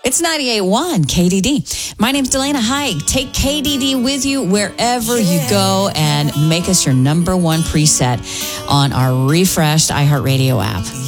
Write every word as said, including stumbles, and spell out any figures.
It's ninety-eight point one K D D. My name's Delana Haig. Take K D D with you wherever you go and make us your number one preset on our refreshed iHeartRadio app.